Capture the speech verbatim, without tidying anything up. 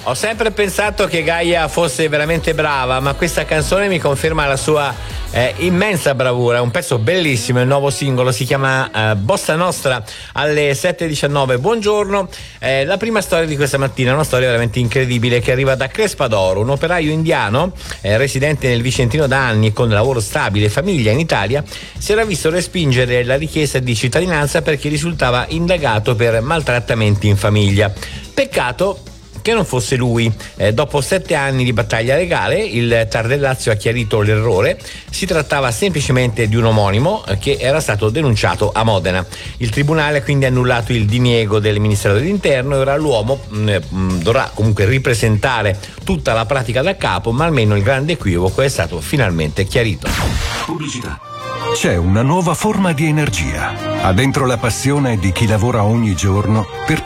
Ho sempre pensato che Gaia fosse veramente brava, ma questa canzone mi conferma la sua eh, immensa bravura. È un pezzo bellissimo, il nuovo singolo si chiama eh, Bossa Nostra alle sette e diciannove. Buongiorno, eh, la prima storia di questa mattina è una storia veramente incredibile che arriva da Crespadoro. Un operaio indiano eh, residente nel Vicentino da anni con lavoro stabile e famiglia in Italia si era visto respingere la richiesta di cittadinanza perché risultava indagato per maltrattamenti in famiglia. Peccato che non fosse lui. Eh, dopo sette anni di battaglia legale, il Tar del Lazio ha chiarito l'errore. Si trattava semplicemente di un omonimo eh, che era stato denunciato a Modena. Il tribunale ha quindi annullato il diniego del Ministero dell'Interno e ora l'uomo mh, mh, dovrà comunque ripresentare tutta la pratica da capo, ma almeno il grande equivoco è stato finalmente chiarito. Pubblicità. C'è una nuova forma di energia. Ha dentro la passione di chi lavora ogni giorno per